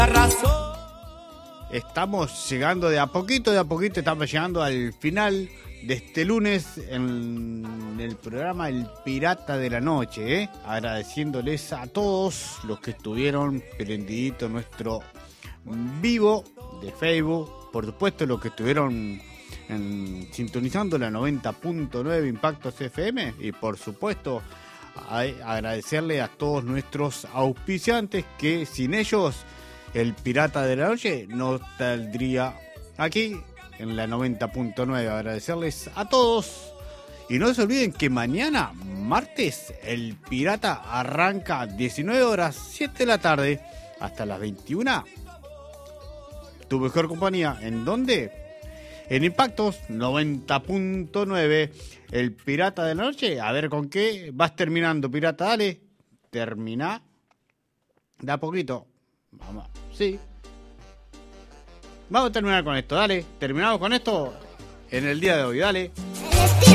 Estamos llegando de a poquito, estamos llegando al final de este lunes en el programa El Pirata de la Noche, agradeciéndoles a todos los que estuvieron prendiditos en nuestro vivo de Facebook, por supuesto los que estuvieron sintonizando la 90.9 Impactos FM y por supuesto agradecerle a todos nuestros auspiciantes que sin ellos El Pirata de la Noche no saldría aquí en la 90.9. Agradecerles a todos. Y no se olviden que mañana, martes, El Pirata arranca 19 horas, 7 de la tarde, hasta las 21. Tu mejor compañía, ¿en dónde? En Impactos 90.9. El Pirata de la Noche. A ver con qué vas terminando, Pirata. Dale. Termina. Da poquito. Vamos. Sí. Vamos a terminar con esto, dale. Terminamos con esto en el día de hoy, dale.